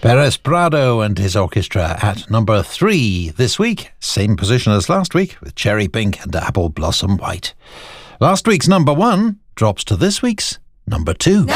Perez Prado and his orchestra at number 3 this week. Same position as last week with Cherry Pink and Apple Blossom White. Last week's number 1 drops to this week's number 2.